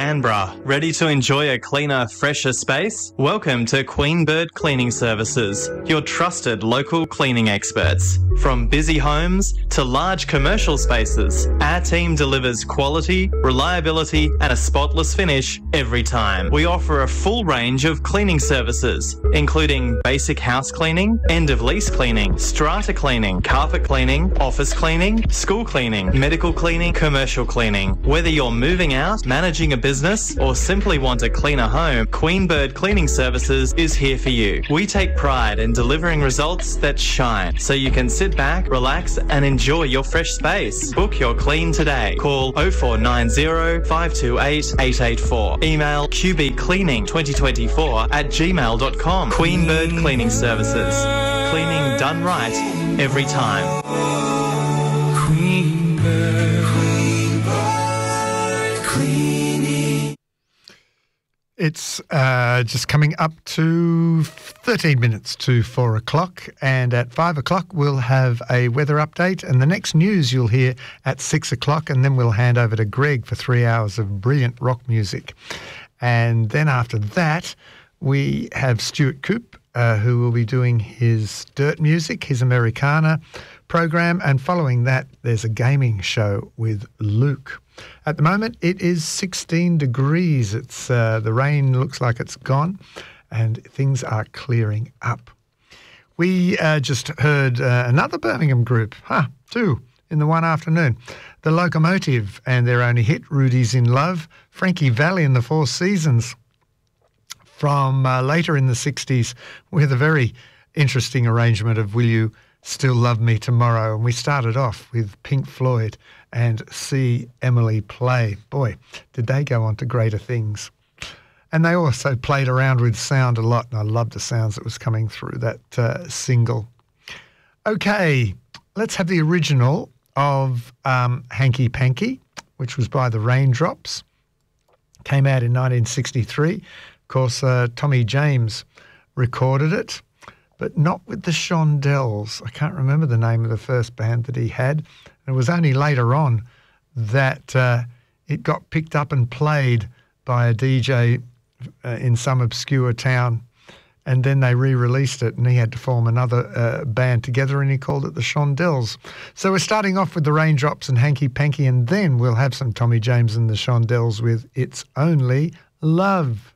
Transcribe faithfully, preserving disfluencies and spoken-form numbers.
Canberra. Ready to enjoy a cleaner, fresher space? Welcome to Queen Bird Cleaning Services, your trusted local cleaning experts. From busy homes to large commercial spaces, our team delivers quality, reliability and a spotless finish every time. We offer a full range of cleaning services, including basic house cleaning, end-of-lease cleaning, strata cleaning, carpet cleaning, office cleaning, school cleaning, medical cleaning, commercial cleaning. Whether you're moving out, managing a business, or simply want a cleaner home, Queen Bird Cleaning Services is here for you. We take pride in delivering results that shine, so you can sit back, relax, and enjoy your fresh space. Book your clean today. Call oh four nine oh, five two eight, eight eight four. Email q b cleaning twenty twenty-four at gmail dot com. Queen Bird Cleaning Services. Cleaning done right every time. Queen Bird, Queen Bird Cleaning. It's uh, just coming up to thirteen minutes to four o'clock, and at five o'clock we'll have a weather update, and the next news you'll hear at six o'clock, and then we'll hand over to Greg for three hours of brilliant rock music. And then after that, we have Stuart Coop, uh, who will be doing his Dirt Music, his Americana program, and following that, there's a gaming show with Luke. At the moment, it is sixteen degrees. It's uh, the rain looks like it's gone, and things are clearing up. We uh, just heard uh, another Birmingham group, huh, two, in the one afternoon. The Locomotive and their only hit, Rudy's in Love, Frankie Valli and the Four Seasons from uh, later in the sixties with a very interesting arrangement of Will You Still Love Me Tomorrow. And we started off with Pink Floyd and See Emily Play. Boy, did they go on to greater things. And they also played around with sound a lot, and I loved the sounds that was coming through that uh, single. Okay, let's have the original of um, Hanky Panky, which was by the Raindrops. Came out in nineteen sixty-three. Of course, uh, Tommy James recorded it, but not with the Shondells. I can't remember the name of the first band that he had. And it was only later on that uh, it got picked up and played by a D J uh, in some obscure town, and then they re-released it, and he had to form another uh, band together, and he called it the Shondells. So we're starting off with the Raindrops and Hanky Panky, and then we'll have some Tommy James and the Shondells with It's Only Love.